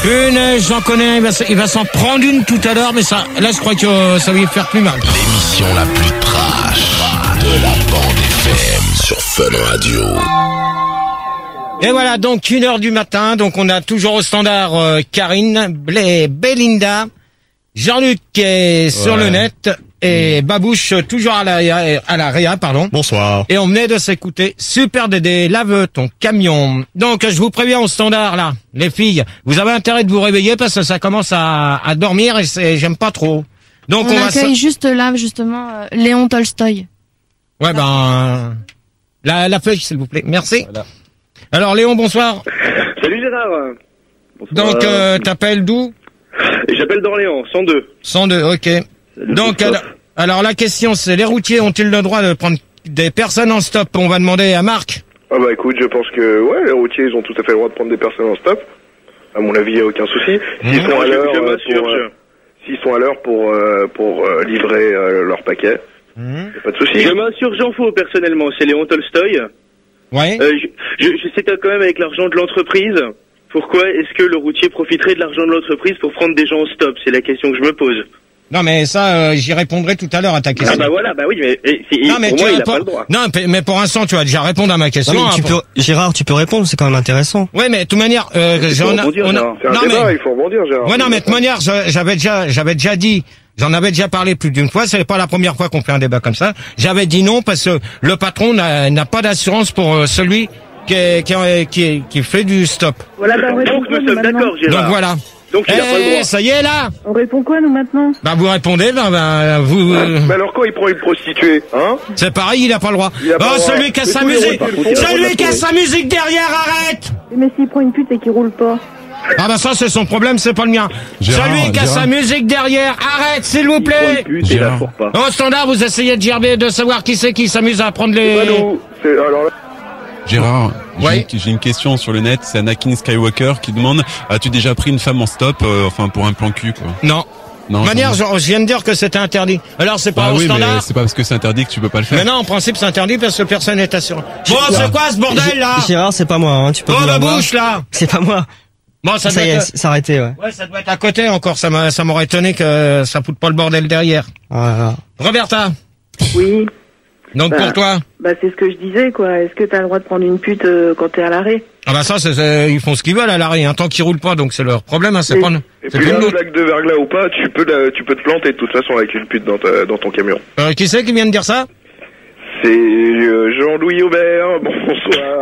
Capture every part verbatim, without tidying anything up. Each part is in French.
Une, j'en connais, il va, il va s'en prendre une tout à l'heure, mais ça, là, je crois que euh, ça va lui faire plus mal. L'émission la plus trash de la bande F M sur Fun Radio. Et voilà, donc une heure du matin, donc on a toujours au standard euh, Karine, Blé, Belinda, Jean-Luc qui est sur ouais. le net et Babouche toujours à la, à la réa, pardon. Bonsoir. Et on venait de s'écouter Super Dédé, lave ton camion. Donc je vous préviens au standard là, les filles, vous avez intérêt de vous réveiller parce que ça commence à, à dormir et c'est, j'aime pas trop. Donc on, on accueille va juste là justement euh, Léon Tolstoï. Ouais ben euh, la, la feuille s'il vous plaît, merci. Voilà. Alors Léon, bonsoir. Salut Gérard. Bonsoir. Donc euh, t'appelles d'où? J'appelle d'Orléans, cent deux. cent deux, ok. Donc alors, alors la question c'est, les routiers ont-ils le droit de prendre des personnes en stop? On va demander à Marc. Ah bah écoute, je pense que ouais, les routiers ils ont tout à fait le droit de prendre des personnes en stop. À mon avis, il n'y a aucun souci. S'ils mmh. sont à l'heure je, je pour, euh, s'ils sont à l'heure pour euh, pour euh, livrer euh, leur paquet, mmh. y a pas de souci. Je m'assure, j'en fous personnellement. C'est Léon Tolstoï. Ouais. Euh, je, je, je sais quand même avec l'argent de l'entreprise. Pourquoi est-ce que le routier profiterait de l'argent de l'entreprise pour prendre des gens en stop? C'est la question que je me pose. Non mais ça, euh, j'y répondrai tout à l'heure à ta question. Ah bah voilà, bah oui, mais c'est, non, mais pour tu moi, il a pas, pas le droit. Non, mais pour l'instant, tu vas déjà répondre à ma question. Non, mais tu hein, pour... peux, Gérard, tu peux répondre, c'est quand même intéressant. Ouais, mais de toute manière, euh, il faut rebondir, on a, c'est un non, débat, mais... il faut rebondir, Gérard. Ouais, non, mais de toute manière, j'avais déjà, j'avais déjà dit, j'en avais déjà parlé plus d'une fois, c'est pas la première fois qu'on fait un débat comme ça. J'avais dit non parce que le patron n'a, n'a pas d'assurance pour celui qui, est, qui, est, qui, est, qui fait du stop. Voilà, bah, donc nous sommes d'accord, Gérard. Donc voilà. Donc il hey, a pas le droit. Ça y est là. On répond quoi nous maintenant? Bah vous répondez, ben, ben vous. Euh... Mais alors quand il prend une prostituée, hein? C'est pareil, il a pas le droit. Il a pas oh le droit. celui qui a sa musique, celui qui a sa musique derrière, arrête. Mais s'il prend une pute et qu'il roule pas. Ah bah ça c'est son problème, c'est pas le mien. Gérard, celui qui a Gérard. sa musique derrière, arrête s'il vous plaît. Gérard. Au standard, vous essayez de gerber, de savoir qui c'est qui s'amuse à prendre les. C'est pas nous. C'est alors là. Gérard, ouais. j'ai, j'ai une question sur le net, c'est Anakin Skywalker qui demande, as-tu déjà pris une femme en stop, euh, enfin pour un plan cul quoi? Non. Non. De manière, je, je viens de dire que c'était interdit. Alors c'est pas bah au oui, standard. mais c'est pas parce que c'est interdit que tu peux pas le faire. Mais non, en principe c'est interdit parce que personne n'est assuré. Bon, c'est quoi ce bordel là? Gérard, c'est pas moi, hein, tu peux Oh vous la l'avoir. bouche là. C'est pas moi. Bon, ça, ça doit y est, être... c'est arrêté, ouais. Ouais, ça doit être à côté encore. Ça m'a, ça m'aurait étonné que ça foute pas le bordel derrière. Voilà. Roberta. Oui. Donc bah, pour toi. Bah c'est ce que je disais quoi. Est-ce que t'as le droit de prendre une pute euh, quand t'es à l'arrêt? Ah bah ça, c'est, c'est, ils font ce qu'ils veulent à l'arrêt, hein, tant qu'ils roulent pas, donc c'est leur problème, hein, c'est Et, pas. Et C'est puis là, nous. blague de verglas ou pas, tu peux la, tu peux te planter de toute façon avec une pute dans ta, dans ton camion. Euh, qui c'est qui vient de dire ça? C'est euh, Jean-Louis Aubert. Bonsoir.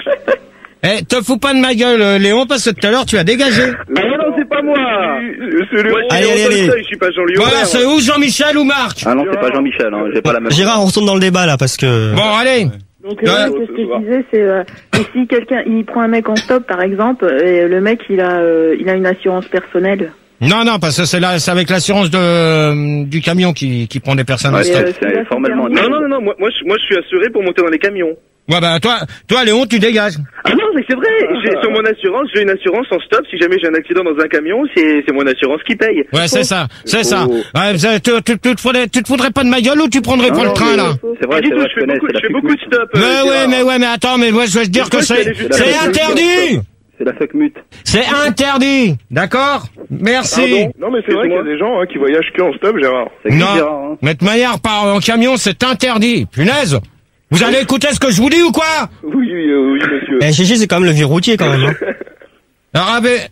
Eh, te fous pas de ma gueule, euh, Léon, parce que tout à l'heure tu as dégagé. Ah non, non, c'est pas moi. C'est le... Moi, je suis Allez, Léon allez, Tolstoï, je suis pas Jean-Louis Voilà, Aubert. c'est où Jean-Michel ou Marc? Ah non, c'est pas Jean-Michel, hein, j'ai pas la même. Gérard, on retourne dans le débat là parce que. Bon, allez. Donc Ouais. euh, ouais, ce que je disais c'est euh, que si quelqu'un il prend un mec en stop par exemple et le mec il a euh, il a une assurance personnelle. Non, non, parce que c'est là, c'est avec l'assurance de euh, du camion qui, qui prend des personnes en Ouais, stop. euh, c'est, c'est formellement. Non, non, non, non, moi, moi, je, moi, je suis assuré pour monter dans les camions. Ouais, bah toi, toi, Léon, tu dégages. Ah non, mais c'est vrai. J'ai, sur mon assurance, j'ai une assurance en stop. Si jamais j'ai un accident dans un camion, c'est, c'est mon assurance qui paye. Ouais, c'est ça, c'est ça. Oh. Ouais, vous avez- tu, tu, tu, te foudrais, tu te foudrais pas de ma gueule ou tu prendrais Non, pas le non, train mais, là? C'est vrai, Pas du c'est tout, vrai, je je fais connais, beaucoup, c'est je la fais beaucoup de fuck-mute. stop. Mais euh, ouais, Gérard. mais ouais, mais attends, mais moi je veux te dire que Moi, je suis c'est, allé jusqu'à c'est la- interdit. C'est la fuck-mute. C'est interdit, d'accord? Merci. Pardon. Non mais c'est vrai qu'il y a des gens hein, qui voyagent que en stop, Gérard. C'est que Non, Gérard, hein. mais de manière par en camion, c'est interdit. Punaise. Vous allez écouter ce que je vous dis ou quoi? Oui, oui, euh, oui, monsieur. Eh, Gégé, c'est quand même le vieux routier quand même. Hein. Alors, ah, ben,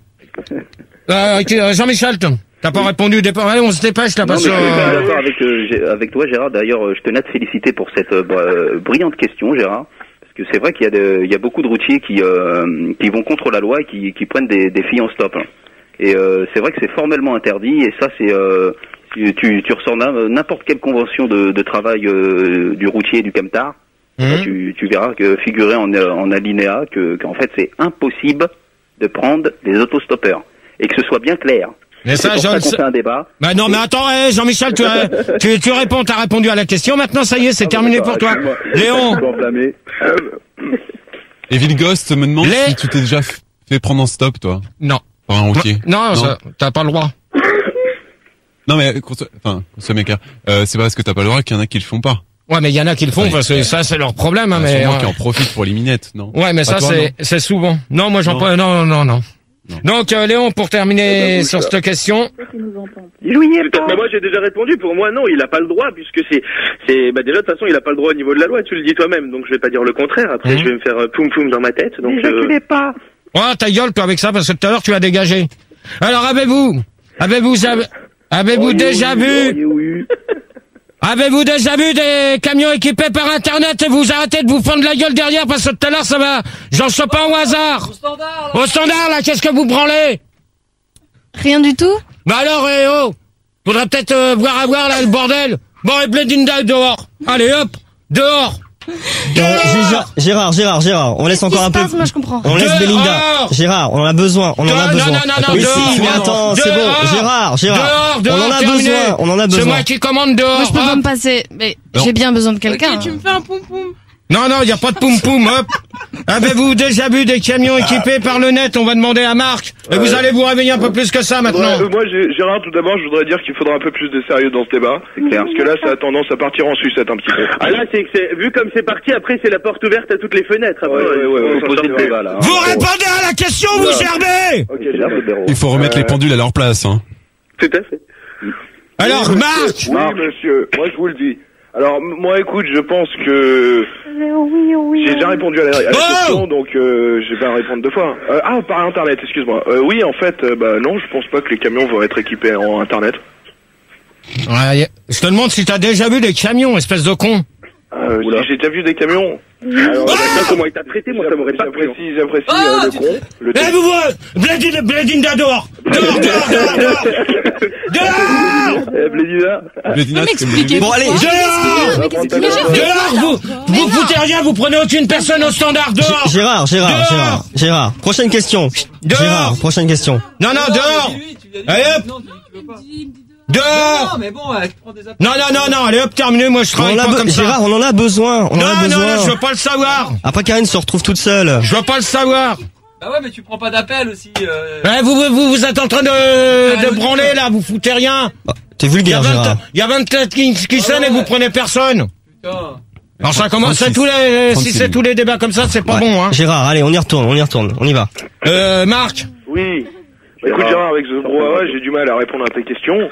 euh, ok, euh, Jean-Michel, t'as pas répondu au départ. Allez, on se dépêche là Non, parce mais que. je suis pas euh, d'accord avec, euh, Gé- avec toi, Gérard. D'ailleurs, euh, je tenais à te féliciter pour cette euh, br- euh, brillante question, Gérard. Parce que c'est vrai qu'il y a, de, il y a beaucoup de routiers qui, euh, qui vont contre la loi et qui, qui prennent des, des filles en stop. Hein. Et euh, c'est vrai que c'est formellement interdit. Et ça, c'est euh, tu, tu, tu ressors na- n'importe quelle convention de, de travail euh, du routier et du camtar. hum. Bah, tu, tu verras que figurer en, en alinéa que qu'en fait c'est impossible de prendre des autostoppeurs et que ce soit bien clair. Mais C'est ça, pour je ça le qu'on sais. fait un débat. Bah non, mais attends, eh, Jean-Michel, tu, as- tu, tu réponds, t'as répondu à la question. Maintenant, ça y est, c'est Ah, terminé d'accord, pour toi. excuse-moi. Léon. Je suis enflammé. Et Vilghost me demande Les- si tu t'es déjà f- fait prendre en stop, toi, Non. par un routier. Non, ça, t'as pas le droit. Non, mais, qu'on soit- enfin, qu'on soit bien clair, euh, c'est pas parce que t'as pas le droit qu'il y en a qui le font pas. Ouais, mais il y en a qui le font Ouais. parce que ça, c'est leur problème, hein, Il y en a mais. sûrement euh, qui en profitent pour les minettes, non? Ouais, mais Pas ça, toi, c'est, non c'est souvent. Non, moi, j'en Non. prends, non, non, non. Donc, euh, Léon, pour terminer sur cette question. Putain, mais moi j'ai déjà répondu. Pour moi, non, il a pas le droit puisque c'est, c'est, bah déjà de toute façon, il a pas le droit au niveau de la loi. Tu le dis toi-même, donc je vais pas dire le contraire. Après, Mmh. je vais me faire euh, poum poum dans ma tête. Donc, euh... pas. Oh, ta gueule, toi, avec ça, parce que tout à l'heure, tu as dégagé. Alors, avez-vous, avez-vous, avez- avez-vous déjà vu, avez-vous déjà vu des camions équipés par Internet et vous arrêtez de vous fendre la gueule derrière parce que tout à l'heure, ça va, j'en sais pas au hasard. Au standard, là. Au standard, là, qu'est-ce que vous branlez? Rien du tout? Bah alors, eh oh, faudra peut-être euh, voir à voir, là, le bordel. Bon, et Bledinda dehors. Allez, hop, dehors. Non, Gérard, Gérard, Gérard, Gérard, on laisse encore un peu. Moi, je comprends. On laisse Dehors. Belinda. Gérard, on en a besoin, on en a Dehors, besoin. non, non, non, non, Mais si, dehors. mais attends, c'est Dehors. bon. Gérard, Gérard, Dehors, dehors, on en a terminé. besoin, on en a C'est besoin. moi qui commande dehors. Moi, je peux pas hop. me passer. Mais Non. j'ai bien besoin de quelqu'un. Tu me fais un poum poum. Non, non, il n'y a pas de poum-poum, hop. Avez-vous déjà vu des camions équipés par le net? On va demander à Marc. Et vous allez vous réveiller un peu plus que ça maintenant. Ouais, euh, moi, j'ai- Gérard, tout d'abord, je voudrais dire qu'il faudra un peu plus de sérieux dans ce débat. C'est clair. Parce que là, ça a tendance à partir en sucette un petit peu. Ah là, c'est que c'est, vu comme c'est parti, après c'est la porte ouverte à toutes les fenêtres. Après, Ouais, ouais, ouais, ouais, on s'en Poser sort le débat, là. hein. Vous répondez à la question, vous gerbez. Ok, C'est là, Fédéro. Il faut remettre les pendules à leur place. Hein. Tout à fait. Alors, Marc. Oui, monsieur, moi je vous le dis. Alors, m- moi, écoute, je pense que j'ai déjà répondu à la, à la Oh question, donc euh, je vais pas répondre deux fois. Euh, ah, par Internet, excuse-moi. Euh, oui, en fait, euh, bah non, je pense pas que les camions vont être équipés en Internet. Ouais, je te demande si t'as déjà vu des camions, espèce de con. Euh, si j'ai déjà vu des camions. Alors, Oh, ça, comment il t'a traité, moi ça m'aurait pas plu. J'apprécie, j'apprécie euh, le con. Le Eh, vous voyez, Bledin- Bledinda dehors. Dehors, dehors, dehors, dehors. Dehors. Eh, Blédina. Bledina, c'est m'expliquer. Bon, allez, Dehors. Dehors, vous, vous foutez rien, vous prenez aucune personne au standard, dehors. Gérard, Gérard, Dehors. Gérard, Gérard. Prochaine question. Dehors. Gérard, prochaine question. Non, non, dehors. Allez, hop. Dehors. mais bon, tu prends des Non, non, non, non, allez hop, terminé, moi je On travaille en a pas be- comme ça. Gérard, on en a besoin, on en Non, a non, besoin. non, je veux pas le savoir. Après, Karine se retrouve toute seule. Je veux pas le savoir. Bah ouais, mais tu prends pas d'appel aussi. Euh... Eh, vous, vous, vous êtes en train de, de branler là, vous foutez rien. Bah, T'es Il y a vulgaire, vingt, Gérard. il y a vingt-quatre qui, qui sonnent et vous prenez personne. Putain. Alors ça commence, c'est tous les, si c'est tous les débats comme ça, c'est pas Ouais. bon, hein. Gérard, allez, on y retourne, on y retourne, on y va. Euh, Marc. Oui. Bah, écoute, Gérard, avec ce brouhaha, j'ai du mal à répondre à tes questions.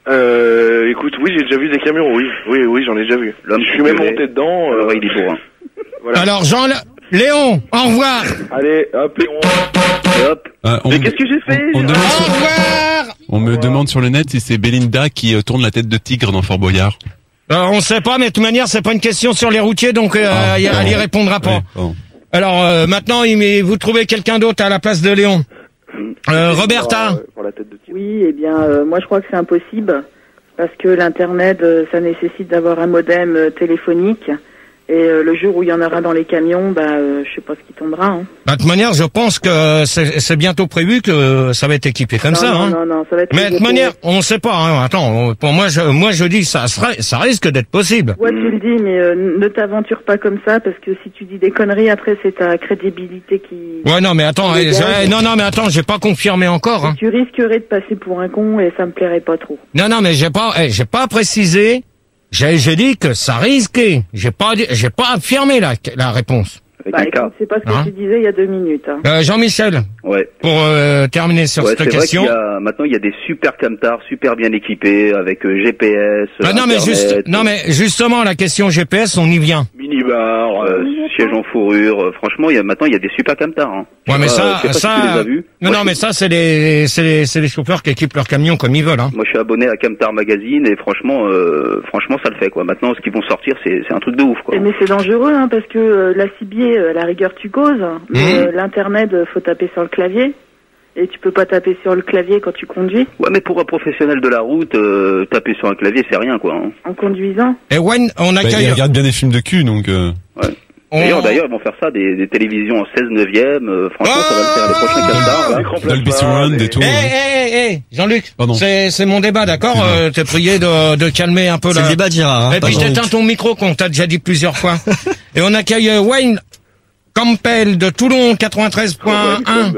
Euh, écoute, oui, j'ai déjà vu des camions, oui. Oui, oui, j'en ai déjà vu. L'homme Je suis même violet. monté dedans. Alors, Euh, il est bourrin. voilà. Alors Jean, Léon, au revoir. Allez, hop, Léon. Et hop. Euh, on, Mais qu'est-ce que j'ai fait? on, Au demande sur- revoir. on me demande sur le net si c'est Belinda qui euh, tourne la tête de tigre dans Fort Boyard. Euh, on sait pas, mais de toute manière, c'est pas une question sur les routiers, donc euh, Ah, y a- elle y bon. répondra pas. Ouais, bon. Alors euh, maintenant, il- mais vous trouvez quelqu'un d'autre à la place de Léon. Euh, Roberta. Pour la tête de tigre. Oui, eh bien, euh, moi je crois que c'est impossible parce que l'internet, euh, ça nécessite d'avoir un modem euh, téléphonique. Et euh, le jour où il y en aura dans les camions, bah, euh, je sais pas ce qui tombera. Hein. Bah, de toute manière, je pense que c'est c'est bientôt prévu que ça va être équipé comme non, ça. non, hein. non, non, ça va être. Mais de toute manière, on sait pas. Hein. Attends, pour moi, je, moi je dis ça, sera, ça risque d'être possible. Ouais, tu le dis, mais euh, ne t'aventure pas comme ça parce que si tu dis des conneries, après c'est ta crédibilité qui. Ouais, non, mais attends, Les eh, gars, eh, non, non, mais attends, j'ai pas confirmé encore. Hein. Tu risquerais de passer pour un con et ça me plairait pas trop. Non, non, mais j'ai pas, eh, j'ai pas précisé. J'ai, j'ai dit que ça risquait. J'ai pas, dit- j'ai pas affirmé la, la réponse. Avec Bah un K. écoute, c'est pas ce que Hein tu disais il y a deux minutes. Hein. Euh, Jean-Michel, Ouais. pour euh, terminer sur Ouais, cette c'est vrai question. qu'il y a, maintenant, il y a des super camtars, super bien équipés, avec euh, G P S, Ah, non, mais Internet, juste, non, mais justement, la question G P S, on y vient. minibar, euh, siège en fourrure. euh, franchement, il y a maintenant, il y a des super camtars. Hein. Je Ouais, sais mais pas, ça, je sais pas si tu les ça, as vus. non, Moi, non, je- mais ça, c'est les, c'est les, c'est les chauffeurs qui équipent leur camion comme ils veulent, hein. Moi, je suis abonné à Camtar Magazine et franchement, euh, franchement, ça le fait, quoi. Maintenant, ce qu'ils vont sortir, c'est, c'est un truc de ouf, quoi. Eh, Mais c'est dangereux hein, parce que euh, la cibier, euh, à la rigueur tu causes, mais euh, l'internet, euh, faut taper sur le clavier. Et tu peux pas taper sur le clavier quand tu conduis, Ouais, mais pour un professionnel de la route, euh, taper sur un clavier, c'est rien, quoi. Hein. en conduisant. Et Wayne, on Bah, accueille. il regarde bien des films de cul, donc... Euh... Ouais. on- D'ailleurs, d'ailleurs, ils vont faire ça, des, des télévisions en seize neuvième. Euh, franchement, ça va le faire les prochains Camtars, là. Écran Dolby plasma, Surround des- et tout. Eh, hein. eh, eh, Jean-Luc, Pardon. c'est, c'est mon débat, d'accord? Excuse-moi. Euh, t'es prié de, de calmer un peu C'est là. le débat de Gérard, hein, Et pas puis Jean-Luc. t'éteins ton micro qu'on t'a déjà dit plusieurs fois. Et on accueille euh, Wayne Campbell de Toulon quatre-vingt-treize point un.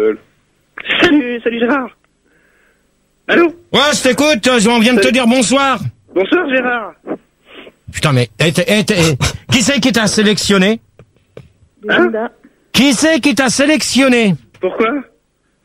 Salut, salut Gérard. Allô? Ouais, je t'écoute, euh, on vient de te dire bonsoir. Bonsoir Gérard. Putain, mais eh, t'es- eh, t'es- eh, qui c'est qui t'a sélectionné? Belinda. Qui c'est qui t'a sélectionné? Pourquoi?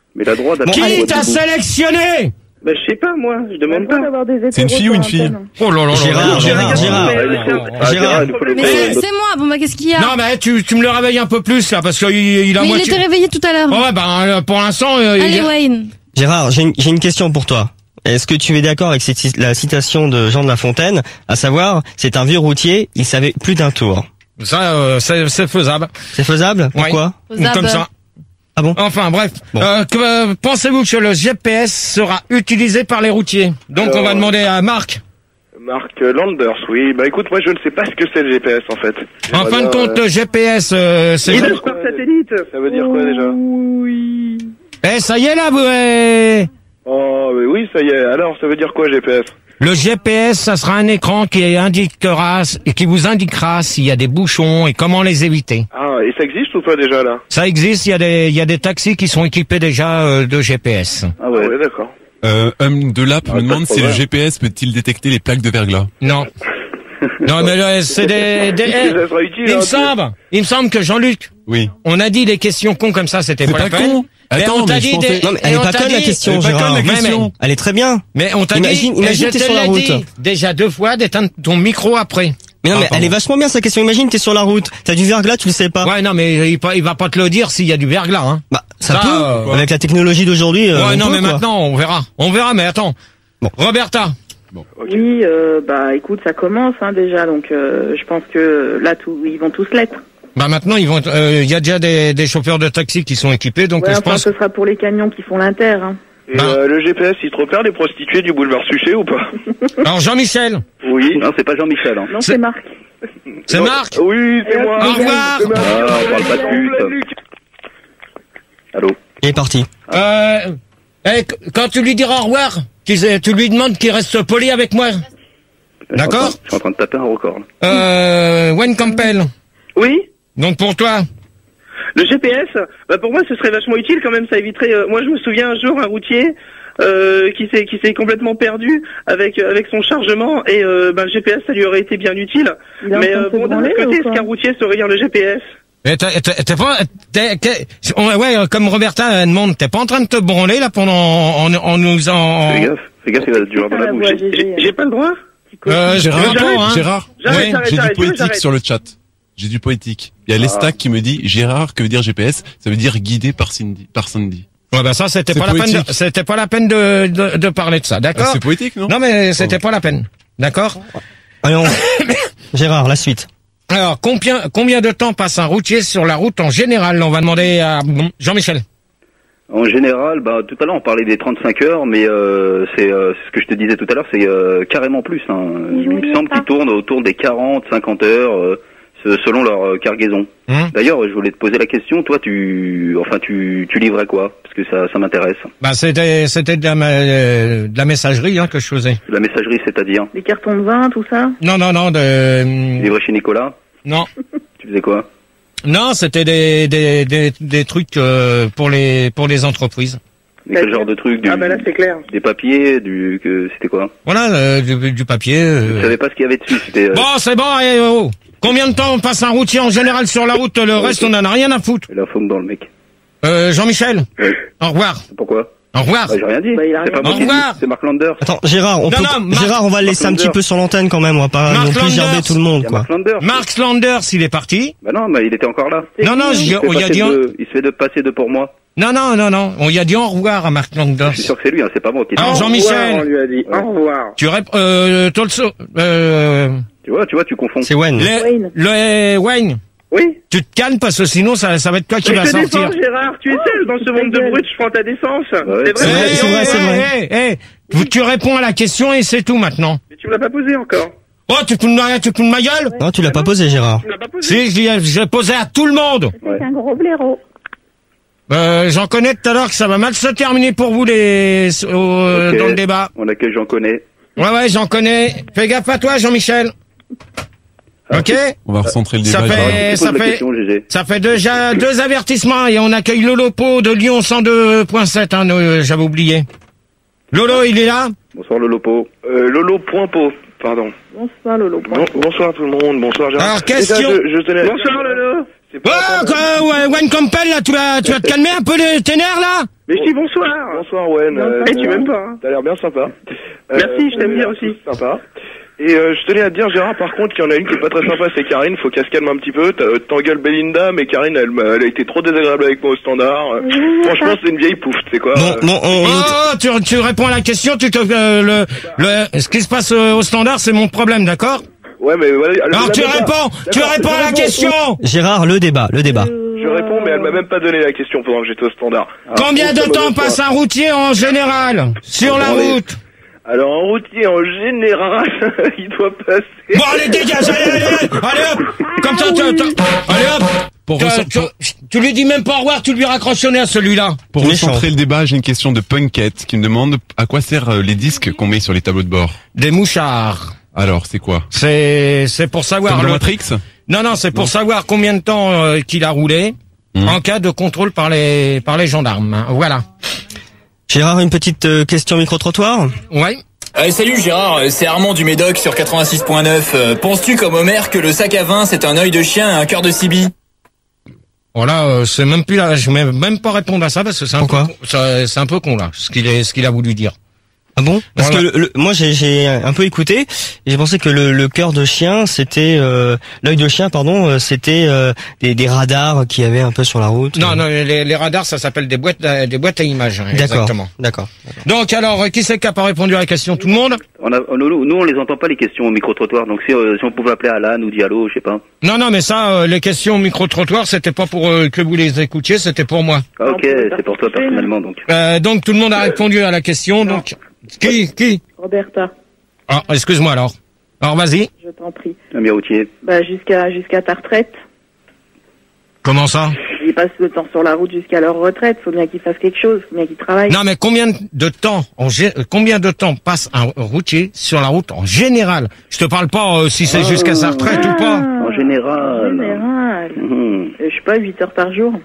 Mais la droite... Bon, qui t'a sélectionné? Bah, je sais pas, moi, je demande pas. C'est une fille ou une fille? Oh là là là. Gérard, Gérard, Gérard. Gérard. Mais c'est c'est moi, bon bah qu'est-ce qu'il y a? Non, mais tu, tu me le réveilles un peu plus, là, parce qu'il il a Mais il moitié... était réveillé tout à l'heure. Oh, ouais, ben, pour l'instant, euh, il Allez est- Wayne. Gérard, j'ai une, j'ai une question pour toi. Est-ce que tu es d'accord avec cette, la citation de Jean de La Fontaine, à savoir, c'est un vieux routier, il savait plus d'un tour. Ça, euh, c'est c'est faisable. C'est faisable? Pourquoi? Faisable. Comme ça. Ah bon? Enfin, bref. Bon. Euh, que, euh, pensez-vous que le G P S sera utilisé par les routiers? Donc, Alors, on va demander à Marc. Marc Landers, oui. Bah écoute, moi je ne sais pas ce que c'est le G P S en fait. En fin de Voilà, compte, euh, le G P S, euh, c'est... Il est par satellite. Ça veut dire quoi déjà? Oui. Eh, ça y est, là, vous... euh, Oh, mais oui, ça y est. Alors, ça veut dire quoi G P S? Le G P S, ça sera un écran qui indiquera et qui vous indiquera s'il y a des bouchons et comment les éviter. Ah, et ça existe ou pas déjà là? Ça existe, il y a des, il y a des taxis qui sont équipés déjà euh, de G P S. Ah Ah ouais. ouais, d'accord. Euh, Hum de Lap Ah, me pas demande de si le problème. G P S peut-il détecter les plaques de verglas. Non. Non, mais là, c'est des... des Est-ce eh, que ça sera utile, il me hein, semble, il me semble que Jean-Luc, Oui. on a dit des questions cons comme ça, c'était C'est pas, pas la peine. con. Mais Attends, on t'a mais je dit pensais- des... Non, mais et elle est on pas t'a conne la dit- question, Elle est pas Gérard. conne, la Mais- question. Elle est très bien. Mais on t'a Imagine- dit, imagine et je t'es te sur la l'ai route. dit déjà deux fois d'éteindre ton micro après. Mais non, Ah, mais elle pardon. est vachement bien sa question. Imagine, t'es sur la route, t'as du verglas, tu le sais pas. Ouais, non, mais il, pa- il va pas te le dire s'il y a du verglas, hein. Bah, ça, Ça, peut. euh, Avec la technologie d'aujourd'hui. euh, ouais, on non, peut, mais quoi. maintenant, on verra. On verra, mais attends. Bon. Roberta. Oui, euh, bah écoute, ça commence hein, déjà, donc euh, je pense que là, tout, ils vont tous l'être. Bah maintenant, ils vont. euh, Il y a déjà des, des chauffeurs de taxi qui sont équipés, donc Ouais, je enfin, pense. ce sera pour les camions qui font l'inter. Hein. Et Bah. euh, le G P S, il te repère les prostituées du boulevard Suchet ou pas? Alors Jean-Michel, Oui. Non, c'est pas Jean-Michel. Hein. Non, C'est- c'est Marc. c'est Non. Marc. Oui, c'est Et moi. Au revoir. C'est Marc. Ah, on parle pas de pute. Luc. Allô? Il est parti. Euh, eh, qu- quand tu lui diras au revoir, tu, tu lui demandes qu'il reste poli avec moi. D'accord. Je suis en train de taper un record. là. Euh, Wayne Campbell. Oui. Donc pour toi. Le G P S, bah pour moi ce serait vachement utile quand même, ça éviterait. euh, moi je me souviens un jour un routier euh, qui s'est qui s'est complètement perdu avec avec son chargement et euh, bah, le G P S ça lui aurait été bien utile. Il est en Mais train de euh, se bon d'un branler, autre côté, ou est-ce quoi qu'un routier saurait lire le G P S? Mais t'es, t'es, t'es pas, t'es, t'es- ouais, ouais, comme Roberta elle demande, t'es pas en train de te branler là pendant en, en nous en. Fais gaffe. Fais gaffe, il va du dans la la bouche. voix, J'ai- Gégé. J'ai pas le droit. Euh, Gérard, je réponds, hein. Gérard, J'arrête, Oui, j'arrête, j'ai du j'arrête, poétique j'arrête. sur le chat. J'ai du poétique. Il y a l'Estac qui me dit Gérard, que veut dire G P S? Ça veut dire guidé par Cindy. Par Sandy. Ouais, bah ça c'était C'est pas la peine. poétique. De, c'était pas la peine de de, de parler de ça, Ah, d'accord? c'est poétique, non? Non mais c'était pas la peine, d'accord? Allez, on... Gérard, la suite. Alors combien combien de temps passe un routier sur la route en général? On va demander à Jean-Michel. En général, bah, tout à l'heure on parlait des trente-cinq heures, mais euh, c'est euh, c'est ce que je te disais tout à l'heure, c'est euh, carrément plus. Hein. Il me semble qu'ils tournent autour des quarante, cinquante heures, euh, se- selon leur euh, cargaison. Hum. D'ailleurs, je voulais te poser la question, toi, tu, enfin, tu, tu livrais quoi? Parce que ça, ça m'intéresse. Bah c'était c'était de la, ma- euh, de la messagerie hein, que je faisais. La messagerie, c'est-à-dire Les cartons de vin, tout ça. Non non non de livrer chez Nicolas. non Tu faisais quoi? non c'était des des des, des trucs euh, pour les pour les entreprises. Mais quel genre de truc? Du, Ah bah là c'est clair. Des papiers, du, que c'était quoi? Voilà euh, du, du papier. Je euh. savais pas ce qu'il y avait dessus. C'était euh, Bon c'est bon. Eh, oh. Combien de temps on passe un routier en général sur la route? Le reste on en a rien à foutre. la faune dans le mec. Euh, Jean-Michel. Oui. Au revoir. Pourquoi? Au revoir. Bah, j'ai rien dit. Bah, il a c'est rien pas dit. moi qui Au revoir. dis, c'est Mark Landers. Attends, Gérard, on Non, peut, non, Marc- Gérard, on va le laisser un Landers. petit peu sur l'antenne quand même. On va pas Mark non plus Landers. gerber tout le Il monde, y a quoi. Mark Landers. Mark Slanders, il est parti. Bah non, mais il était encore là. Non, non, j'y- Il se fait on y a passer dit, de- il se fait de passer de pour moi. non, non, non, non, on y a dit au revoir à Mark Landers. Je suis sûr que c'est lui, hein, c'est pas moi qui Alors, dis. Au revoir, on Jean-Michel, lui a dit. Au revoir. tu rép- euh, Tolso, euh, Tu vois, tu vois, tu confonds. C'est Wayne. le, Wayne. le, Wayne, Oui. tu te calmes parce que sinon ça, ça va être toi qui Mais va je te sortir. défends Gérard, tu es seul dans ce monde de brutes, je prends ta défense. ouais. C'est C'est vrai. vrai, c'est vrai, c'est vrai. Eh, eh, eh, tu réponds à la question et c'est tout maintenant. Mais tu me l'as pas posé encore. Oh, tu te fous de ma, tu te fous de ma gueule? Non, tu l'as pas posé, Gérard. Tu me l'as pas posé. Si, je l'ai- je l'ai posé à tout le monde. Ouais. C'est un gros blaireau. Euh, j'en connais tout à l'heure que ça va mal se terminer pour vous les, euh, Ok. dans le débat. On a que j'en connais. Ouais, ouais, j'en connais. Fais gaffe à toi, Jean-Michel. Ok? On va recentrer le Ça débat. fait- Gérard. Eh, Tu ça poses la fait- question, G G. Ça fait déjà deux avertissements et on accueille Lolo Po de Lyon cent deux point sept, hein, euh, j'avais oublié. Lolo, il est là? Bonsoir le Lopo. Euh, Lolo point po, pardon. Bonsoir, Lolo. Bon, bonsoir tout le monde, bonsoir Gérard. Alors, Déjà, question- je, je tenais à- Bonsoir Lolo. C'est Oh, pas- quoi, ouais, Wayne Campbell, là, tu vas, tu vas te calmer un peu les tes nerfs, là? Mais je dis bonsoir. Bonsoir, Wen. Euh, Eh, tu m'aimes pas, hein. T'as l'air bien sympa. Merci, je t'aime on a bien l'air aussi. tous Sympa. Et euh, je tenais à te dire, Gérard, par contre, qu'il y en a une qui est pas très sympa, c'est Karine. Faut qu'elle se calme un petit peu. T'as- T'engueules Belinda, mais Karine, elle, m'a- elle a été trop désagréable avec moi au standard. Euh, Franchement, c'est une vieille pouffe, tu sais quoi. Bon, bon, on... Oh, tu, tu réponds à la question, tu te, euh, le, le, ce qui se passe euh, au standard, c'est mon problème, d'accord? Ouais, mais voilà. elle Alors me tu l'a même réponds, pas. tu D'accord, réponds je à la réponds. question. Gérard, le débat, le débat. Je réponds, mais elle m'a même pas donné la question pendant que j'étais au standard. Alors, Combien bon, de ça temps me passe laisse un routier en général sur la Attendez. route? pas. Alors, en routier, en général, il doit passer. Bon, allez, dégage, allez, allez, allez, allez hop. Comme ça, tu, tu- allez hop. Pour, Tu- recen- tu, tu lui dis même pas au revoir, tu lui raccroches au nez à celui-là. pour Méchant. recentrer le débat, j'ai une question de Punkette qui me demande à quoi servent euh, les disques qu'on met sur les tableaux de bord. Des mouchards. Alors, c'est quoi? C'est, c'est pour savoir Comme dans le- Matrix? Non, non, c'est pour savoir combien de temps euh, qu'il a roulé Mmh. en cas de contrôle par les par les gendarmes. hein. Voilà. Gérard, une petite euh, question micro-trottoir. Ouais. Euh, salut Gérard, euh, c'est Armand du Médoc sur quatre-vingt-six point neuf. Euh, penses-tu comme Homer que le sac à vin c'est un œil de chien et un cœur de Sibylle? Voilà, euh, c'est même plus là, je vais même pas répondre à ça parce que c'est un Pourquoi peu con- ça- c'est un peu con là, ce qu'il est ce qu'il a voulu dire. Ah bon? Parce Voilà. que le- le- moi j'ai j'ai un peu écouté et j'ai pensé que le, le cœur de chien c'était euh, l'œil de chien pardon euh, c'était euh, des, des radars qui avaient un peu sur la route. Non, non, les, les radars, ça s'appelle des boîtes, à- des boîtes à images. hein, D'accord. Exactement. D'accord. Donc alors, euh, qui c'est qui a pas répondu à la question? Tout le monde? On a, nous, nous, on les entend pas les questions au micro-trottoir, donc si, euh, si on pouvait appeler Alan ou Diallo, je sais pas. Non, non, mais ça, euh, les questions au micro-trottoir, c'était pas pour euh, que vous les écoutiez, c'était pour moi. Ah, ok, c'est pour toi personnellement, donc. Euh, donc tout le monde a répondu à la question. Donc qui, qui? Roberta, Ah, excuse-moi alors. Alors vas-y. je t'en prie. Un bien routier. Bah, jusqu'à jusqu'à ta retraite. Comment ça? Ils passent le temps sur la route jusqu'à leur retraite. Faut bien qu'ils fassent quelque chose. Faut bien qu'ils travaillent. Non, mais combien de temps, en gé- euh, combien de temps passe un routier sur la route en général? Je te parle pas euh, si c'est jusqu'à sa retraite ou pas. En général. En général. Mhm. Euh, Je sais pas, huit heures par jour.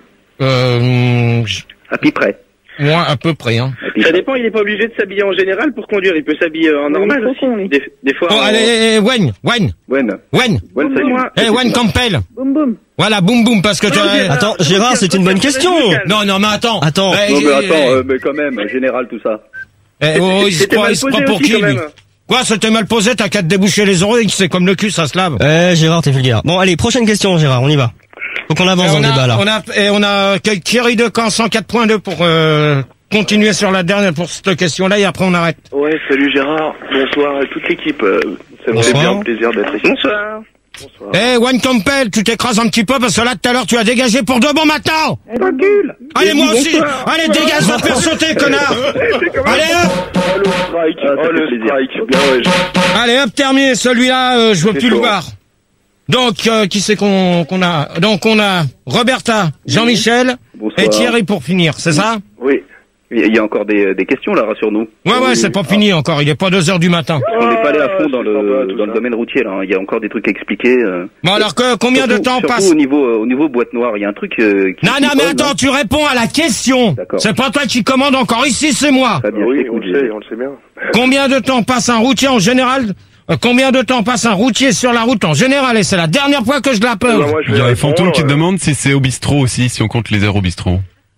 Euh, je- À peu près. moi à peu près. Hein. Ça dépend, il est pas obligé de s'habiller en général pour conduire. Il peut s'habiller euh, en Mais normal il faut aussi. qu'on, lui. Des, des fois. Oh, en- allez, Wayne, Wayne, Wen. Wayne. Wen, salut. Moi, Eh, Wayne Campbell. Boum boum. Voilà, boum boum, parce que tu Non, as... Gérard. Attends, Gérard, c'est une bonne question. Non, non, mais attends. Attends. Eh, Non, mais eh, attends, eh, euh, mais quand même, général, tout ça. eh, oh, il se C'était croit, mal il se croit posé pour aussi, qui, quand lui? même. Quoi, c'était mal posé, t'as qu'à te déboucher les oreilles, c'est comme le cul, ça se lave. Eh Gérard, t'es vulgaire. Bon allez, prochaine question Gérard, on y va. Faut qu'on avance Et dans on, le a, débat là. on a, et on a que Thierry Decamp, cent quatre point deux pour euh, continuer sur la dernière, pour cette question-là, et après on arrête. Ouais, salut Gérard. Bonsoir à toute l'équipe. Euh, Ça me fait Bonsoir. bien plaisir d'être ici. Bonsoir. Bonsoir. Eh, Wayne Campbell, tu t'écrases un petit peu, parce que là, tout à l'heure, tu as dégagé pour de bon maintenant. Tranquille. Allez, moi aussi. Bonsoir. Allez, dégage, va faire sauter, connard. Allez, hop. Oh le strike, Ah, ça oh fait le plaisir. strike. Bien ouais. je- Allez, hop, terminé. Celui-là, euh, je veux C'est plus le chaud. voir. Donc, euh, qui c'est qu'on qu'on a? Donc, on a Roberta, Jean-Michel Bonsoir. et Thierry pour finir, c'est ça? Oui. Il y a encore des, des questions, là, rassure-nous. Ouais, ouais, Oui. c'est pas fini encore. Il est pas deux heures du matin. On n'est pas allé à fond dans c'est sympa, le, tout dans le ça. domaine routier, là. hein. Il y a encore des trucs à expliquer. euh. Bon, alors que combien de Surtout- temps surtout passe? au niveau, euh, au niveau boîte noire, il y a un truc euh, qui... Non, qui non, mais colle, attends, hein. tu réponds à la question. D'accord. C'est pas toi qui commande encore ici, c'est moi. Très bien, je Oui, on t'écoute, le sait, Gilles. on le sait bien. Combien de temps passe un routier en général? euh, Combien de temps passe un routier sur la route en général? Et c'est la dernière fois que je Eh ben, l'appelle. moi, je Il y vais a un répondre, fantôme qui te euh, demande si c'est au bistrot aussi, si on compte les heures au bistrot.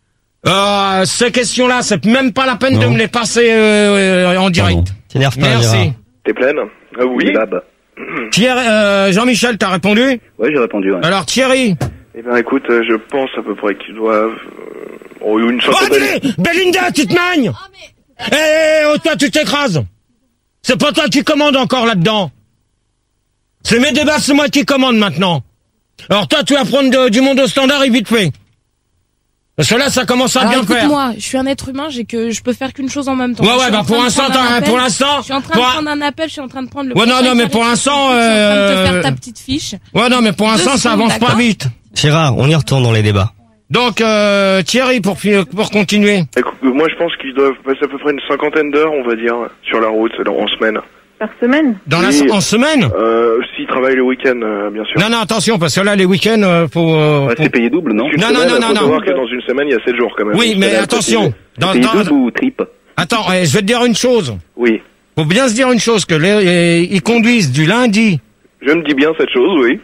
Euh, ces questions-là, c'est même pas la peine Non. de me les passer euh, euh, en direct. Pardon. T'énerve pas Merci. Gérard. T'es pleine? Ah oui. Bab. Thierry, euh, Jean-Michel, t'as répondu? Ouais, j'ai répondu. Ouais. Alors Thierry. Eh ben écoute, euh, je pense à peu près qu'ils doivent... Euh, oh, une Oh, centaine... allez, Belinda, tu te magnes. Eh, eh, oh, toi, tu t'écrases. C'est pas toi qui commande encore là-dedans. C'est mes débats, c'est moi qui commande maintenant. Alors toi, tu vas prendre de- du monde au standard et vite fait. Parce que là, ça commence à Alors, bien faire. écoute-moi, je suis un être humain, j'ai que je peux faire qu'une chose en même temps. Ouais, Je ouais, suis bah en pour train de l'instant, prendre un t'as un- appel, pour l'instant, Je suis en train pour de un- prendre un appel, je suis en train de prendre le. Ouais, non, prochain non, mais qui pour arrive, l'instant, Je suis en train de te euh, faire ta petite fiche. Ouais, non, mais pour l'instant, Deux ça secondes, avance pas d'accord. vite. Gérard, on y retourne dans les débats. Donc, euh, Thierry, pour, fi- pour continuer. Écoute, euh, moi, je pense qu'ils doivent passer à peu près une cinquantaine d'heures, on va dire, sur la route, en semaine. Par semaine. Dans la, Oui. en semaine? Euh, s'ils travaillent le week-end, euh, bien sûr. Non, non, attention, parce que là, les week-ends, euh, faut, euh, Ouais, faut- c'est payé double, non Une Non, non, semaine, non, non, faut non. savoir que dans une semaine, il y a sept jours quand même. Oui, Une mais semaine, attention. précisé. Dans, Payé dans- double ou triple Attends, eh, je vais te dire une chose. Oui. Faut bien se dire une chose, que les, eh, ils conduisent du lundi, Je me dis bien cette chose, oui.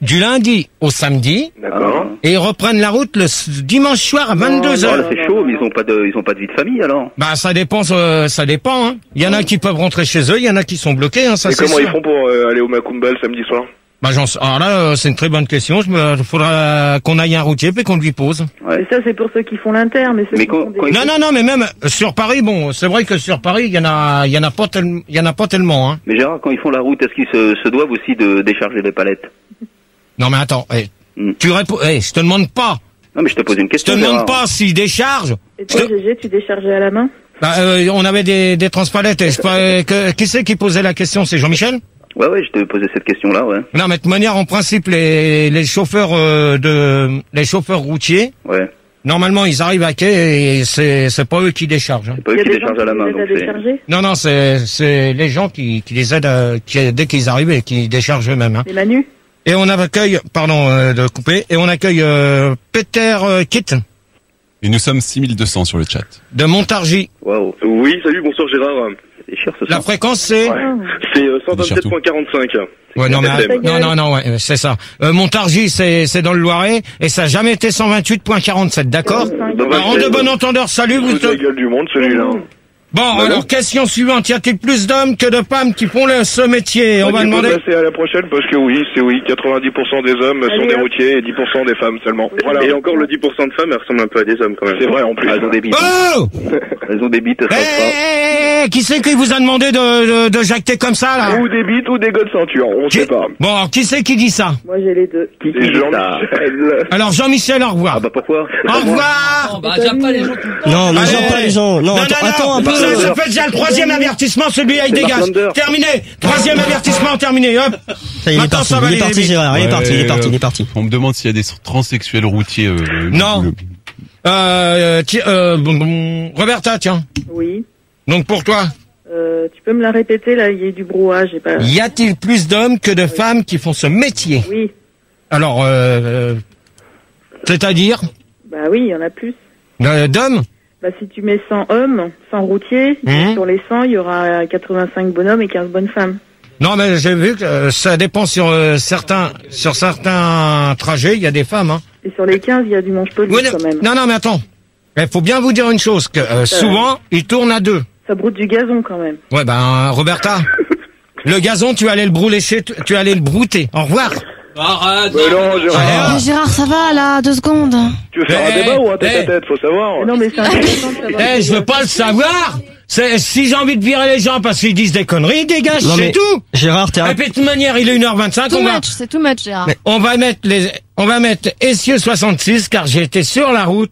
du lundi au samedi. D'accord. Et ils reprennent la route le s- dimanche soir à vingt-deux Oh, heures. là, c'est chaud, mais ils ont pas de, ils ont pas de vie de famille alors. Bah ça dépend, euh, ça dépend. Hein. Il y en a qui peuvent rentrer chez eux, il y en a qui sont bloqués. Hein, ça Et c'est comment sûr. ils font pour euh, aller au Macumba le samedi soir? Bah j'en sais. Alors là, euh, c'est une très bonne question. Il faudra qu'on aille un routier puis qu'on lui pose. Mais ça, c'est pour ceux qui font l'inter, mais ceux Mais qui quand- font des... quand ils- Non non non, mais même euh, sur Paris, bon, c'est vrai que sur Paris, il y en a, il y en a pas tellement, il y en a pas tellement. Hein. Mais Gérard, quand ils font la route, est-ce qu'ils se, se doivent aussi de décharger des palettes? Non mais attends, eh, Hmm. tu réponds. Eh, je te demande pas. Non, mais je te pose une Je te question. demande Gérard. pas s'ils déchargent. Et toi, G G, tu déchargeais à la main? Bah, euh, on avait des, des transpalettes. Et je sais pas, euh, que- qui c'est qui posait la question? C'est Jean-Michel? Ouais, ouais, je te posais cette question-là, ouais. Non, mais de manière, en principe, les, les chauffeurs euh, de, les chauffeurs routiers, Ouais. normalement, ils arrivent à quai et c'est, c'est pas eux qui déchargent. hein. C'est pas eux Il y a qui des gens déchargent qui à la main, les donc aident à c'est. décharger? Non, non, c'est, c'est les gens qui, qui les aident à, qui, dès qu'ils arrivent et qui déchargent eux-mêmes. Hein. Les Manu? Et on accueille, pardon euh, de couper, et on accueille euh, Peter euh, Kitt Et nous sommes six mille deux cents sur le chat. de Montargis. Waouh. Oui, salut, bonsoir Gérard. C'est cher ce La soir. fréquence, c'est... Ouais. C'est euh, cent vingt-sept virgule quarante-cinq. Ouais, non, mais, F M. non, non, non, ouais, c'est ça. Euh, Montargis, c'est, c'est dans le Loiret, et ça n'a jamais été cent vingt-huit virgule quarante-sept, d'accord? quarante-cinq. Bah, bah, Alors, en c'est- de bon entendeur, salut, vous... C'est la gueule du monde celui-là. Bon, Bah alors, non. question suivante. Y a-t-il plus d'hommes que de femmes qui font le, ce métier? On va Il faut demander... passer à la prochaine parce que oui, c'est oui, quatre-vingt-dix pour cent des hommes sont Allez, des hop. routiers et dix pour cent des femmes seulement. Voilà. Et encore le dix pour cent de femmes, elles ressemblent un peu à des hommes quand même. C'est vrai en plus. Ah, elles ont des bites. Oh! Elles ont des bites, elles Eh, savent pas. eh, eh, qui c'est qui vous a demandé de, de, de jacter comme ça, là? Ou des bites ou des gars de ceinture, on Qui- sait pas. Bon, alors, qui c'est qui dit ça? Moi, j'ai les deux. Qui, qui C'est dit ça? Jean-Michel. Alors, Jean-Michel, au revoir. Ah bah pourquoi? Au revoir! Non, bah, j'aime pas les gens tout le temps. Non, ne Allez. gère pas les gens. Non, attends, attends un peu. Ça, ça fait déjà le troisième avertissement, celui-là, il C'est dégage. Mark Lander. Terminé. Troisième avertissement, terminé, hop. Ça y est, il est Maintenant, parti, ça va il est aller parti vite. Gérard, il est Ouais, parti, il est parti, il est euh, parti. On me demande s'il y a des transsexuels routiers. Euh, Non. le- Euh, ti- euh, bon, bon, Roberta, tiens. Oui. Donc, pour toi, Euh, tu peux me la répéter, là, il y a eu du brouhaha, j'ai pas... y a-t-il plus d'hommes que de femmes qui font ce métier? Oui. Alors, euh, euh, c'est-à-dire, Bah oui, il y en a plus. euh, d'hommes? Bah si tu mets cent hommes, cent routiers, Mhm. sur les cent, il y aura quatre-vingt-cinq bonhommes et quinze bonnes femmes. Non, mais j'ai vu que euh, ça dépend sur euh, certains, sur certains trajets, il y a des femmes, hein. Et sur les quinze, il y a du mange-poli Oui, non, quand même. non, non, mais attends. Il faut bien vous dire une chose, que euh, souvent, ils tournent à deux. Ça broute du gazon quand même. Ouais, ben, Roberta, le gazon, tu allais le brûler chez, t- tu allais le brouter. Au revoir. Arrête. Mais non, Gérard. Ah. Mais Gérard, ça va là, deux secondes. Tu veux faire Eh, un débat ou un eh. tête-à-tête, faut savoir. Mais non, mais c'est intéressant de savoir. Eh, je veux pas le savoir. C'est, si j'ai envie de virer les gens parce qu'ils disent des conneries, dégage, Non, c'est mais- tout. Gérard, t'es Et un... puis, de toute manière, il est une heure vingt-cinq, Too on va, much, c'est too much, Gérard. on va mettre les, on va mettre essieu soixante-six car j'ai été sur la route.